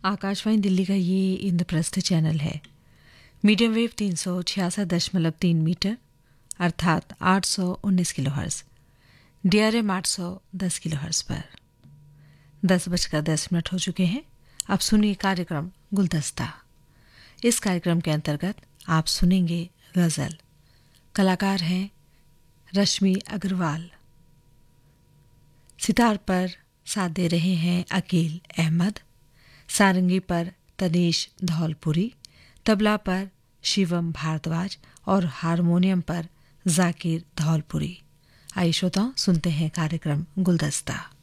आकाशवाणी दिल्ली का ये इंद्रप्रस्थ चैनल है। मीडियम वेव 366.3 मीटर अर्थात 819 किलोहर्ट्ज़, DRM 810 किलोहर्ट्ज़ पर 10:10 हो चुके हैं। अब सुनिए कार्यक्रम गुलदस्ता। इस कार्यक्रम के अंतर्गत आप सुनेंगे गज़ल। कलाकार हैं रश्मि अग्रवाल। सितार पर साथ दे रहे हैं अकील अहमद, सारंगी पर तनीश धौलपुरी, तबला पर शिवम भारद्वाज और हारमोनियम पर जाकिर धौलपुरी। आइए श्रोताओं, सुनते हैं कार्यक्रम गुलदस्ता।